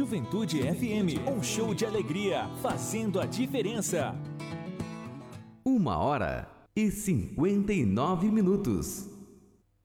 Juventude FM, um show de alegria, fazendo a diferença. 1h59.